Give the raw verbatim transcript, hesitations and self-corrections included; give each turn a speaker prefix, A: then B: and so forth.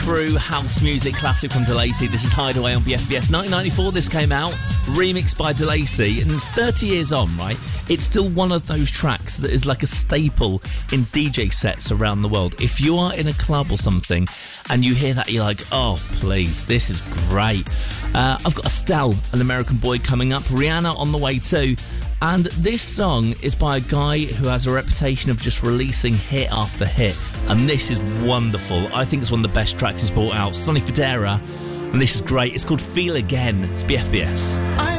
A: through house music classic from DeLacy. This is Hideaway on B F B S. nineteen ninety-four this came out, remixed by DeLacy, and it's thirty years on, right? It's still one of those tracks that is like a staple in D J sets around the world. If you are in a club or something and you hear that, you're like, oh, please, this is great. Uh, I've got Estelle, an American Boy, coming up. Rihanna on the way too. And this song is by a guy who has a reputation of just releasing hit after hit. And this is wonderful. I think it's one of the best tracks he's brought out. Sonny Fodera. And this is great. It's called Feel Again. It's B F B S.